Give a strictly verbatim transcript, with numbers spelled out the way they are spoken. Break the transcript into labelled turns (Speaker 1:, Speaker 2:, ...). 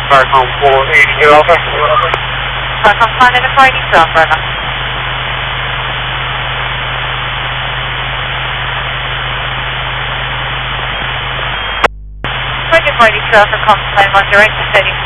Speaker 1: Starcom four eighty, over.
Speaker 2: Starcom five and four eighty, over. four eighty-two, Alpha, calm time on direction thirty.